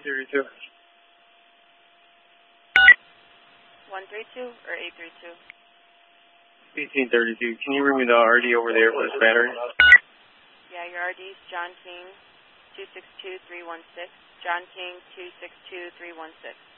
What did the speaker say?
1832. 132 or 832? 1832. Can you bring me the RD over there for this battery? Yeah, your RD is John King 262316. John King 262316.